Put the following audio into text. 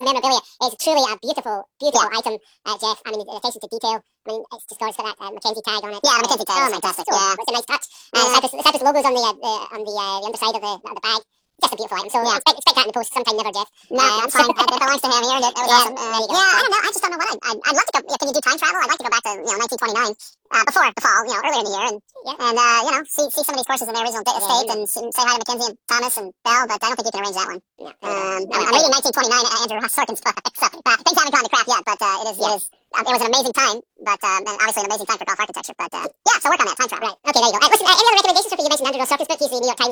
memorabilia is truly a beautiful, beautiful item, Jeff. I mean, the attention to detail. I mean, it's just got that Mackenzie tag on it. Yeah, the Mackenzie tag is fantastic. Yeah, it's a nice touch. The Cypress logo's on the underside of the bag. Just a beautiful item. So expect that in the post sometime, never, Jeff. No, that's fine. It belongs to him. He earned it. That was awesome. There you go. I don't know. I just don't know what I'd love to go. Can you do time travel? I'd like to go back to 1929. Before the fall, earlier in the year, and see some of these courses in their original state, and say hi to Mackenzie and Thomas and Bell. But I don't think you can arrange that one. I'm reading 1929, Andrew Sorkin's book. So things haven't gone to crap yet, but it was an amazing time. But and obviously an amazing time for golf architecture. But so work on that time travel. Right. Okay, there you go. Listen, any other recommendations? You mentioned Andrew Sorkin's book. He's the New York Times